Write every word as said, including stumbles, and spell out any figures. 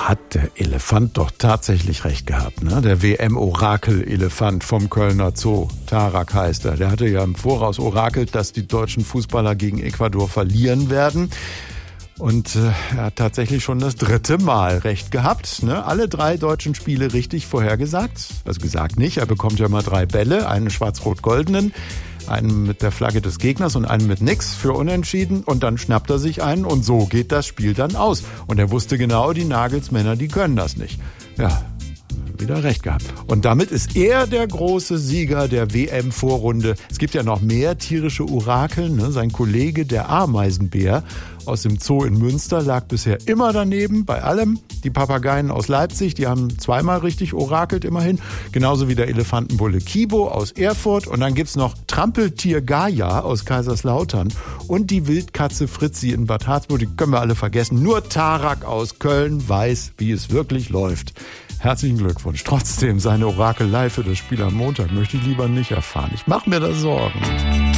da hat der Elefant doch tatsächlich recht gehabt, ne? Der W M-Orakel-Elefant vom Kölner Zoo, Tarak heißt er. Der hatte ja im Voraus orakelt, dass die deutschen Fußballer gegen Ecuador verlieren werden. Und äh, er hat tatsächlich schon das dritte Mal recht gehabt, ne? Alle drei deutschen Spiele richtig vorhergesagt. Also gesagt nicht, er bekommt ja mal drei Bälle, einen schwarz-rot-goldenen, einen mit der Flagge des Gegners und einen mit nix für Unentschieden. Und dann schnappt er sich einen und so geht das Spiel dann aus. Und er wusste genau, die Nagelsmänner, die können das nicht. Ja, wieder recht gehabt. Und damit ist er der große Sieger der W M-Vorrunde. Es gibt ja noch mehr tierische Orakel, ne? Sein Kollege, der Ameisenbär aus dem Zoo in Münster, lag bisher immer daneben, bei allem. Die Papageien aus Leipzig, die haben zweimal richtig orakelt, immerhin. Genauso wie der Elefantenbulle Kibo aus Erfurt. Und dann gibt's noch Trampeltier Gaia aus Kaiserslautern und die Wildkatze Fritzi in Bad Harzburg. Die können wir alle vergessen. Nur Tarak aus Köln weiß, wie es wirklich läuft. Herzlichen Glückwunsch. Trotzdem, seine Orakelei für das Spiel am Montag möchte ich lieber nicht erfahren. Ich mache mir da Sorgen.